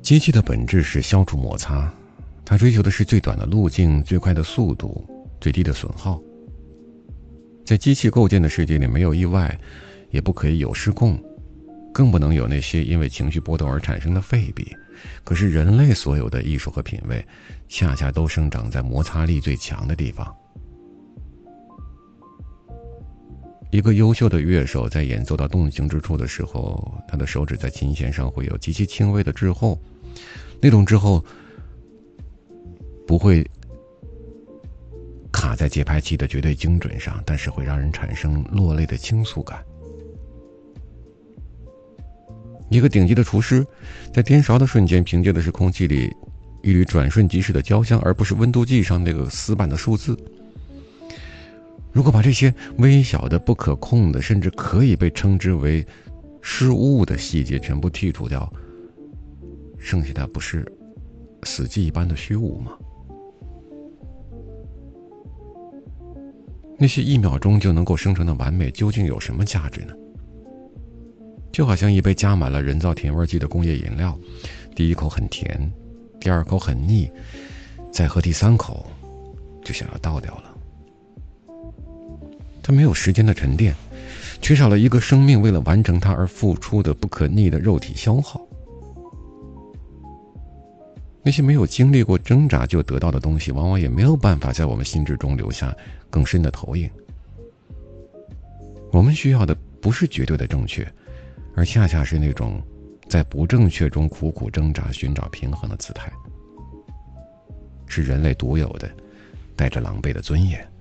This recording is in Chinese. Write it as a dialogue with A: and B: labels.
A: 机器的本质是消除摩擦，它追求的是最短的路径、最快的速度、最低的损耗。在机器构建的世界里，没有意外，也不可以有失控，更不能有那些因为情绪波动而产生的废笔。可是人类所有的艺术和品味，恰恰都生长在摩擦力最强的地方。一个优秀的乐手在演奏到动情之处的时候，他的手指在琴弦上会有极其轻微的滞后，那种滞后不会卡在节拍器的绝对精准上，但是会让人产生落泪的倾诉感。一个顶级的厨师在颠勺的瞬间，凭借的是空气里一缕转瞬即逝的焦香，而不是温度计上那个死板的数字。如果把这些微小的、不可控的，甚至可以被称之为失误的细节全部剔除掉，剩下的不是死寂一般的虚无吗？那些1秒钟就能够生成的完美，究竟有什么价值呢？就好像一杯加满了人造甜味剂的工业饮料，第一口很甜，第二口很腻，再喝第3口就想要倒掉了。它没有时间的沉淀，缺少了一个生命为了完成它而付出的不可逆的肉体消耗。那些没有经历过挣扎就得到的东西，往往也没有办法在我们心智中留下更深的投影。我们需要的不是绝对的正确，而恰恰是那种在不正确中苦苦挣扎寻找平衡的姿态，是人类独有的带着狼狈的尊严。